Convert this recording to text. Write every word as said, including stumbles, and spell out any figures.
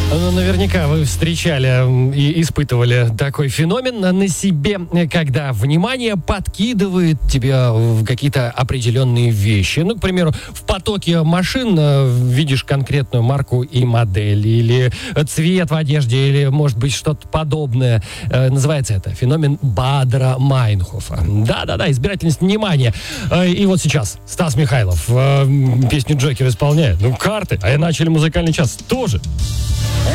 Ну, наверняка вы встречали и испытывали такой феномен на себе, когда внимание подкидывает тебя в какие-то определенные вещи. Ну, к примеру, в потоке машин видишь конкретную марку и модель, или цвет в одежде, или, может быть, что-то подобное. Называется это феномен Бадера-Майнхофа. Да-да-да, избирательность внимания. И вот сейчас Стас Михайлов песню «Джокер» исполняет. Ну, карты, а и начали музыкальный час тоже.